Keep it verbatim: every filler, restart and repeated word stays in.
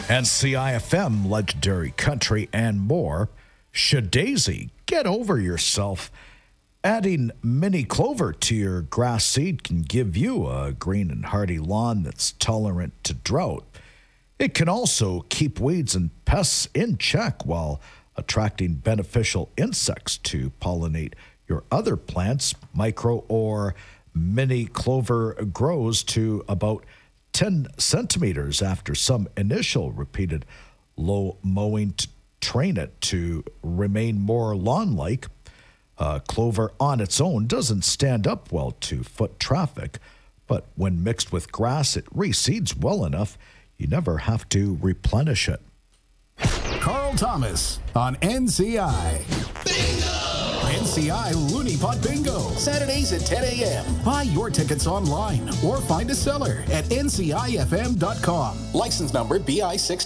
N C I F M, Legendary Country, and more. Shadaisy, get over yourself. Adding mini clover to your grass seed can give you a green and hardy lawn that's tolerant to drought. It can also keep weeds and pests in check while attracting beneficial insects to pollinate your other plants. Micro or mini clover grows to about ten centimeters after some initial repeated low mowing to train it to remain more lawn-like. Uh, clover on its own doesn't stand up well to foot traffic, but when mixed with grass, it reseeds well enough you never have to replenish it. Carl Thomas on N C I. Bingo! N C I Looney Pot Bingo. Saturdays at ten a.m. Buy your tickets online or find a seller at N C I F M dot com. License number B I six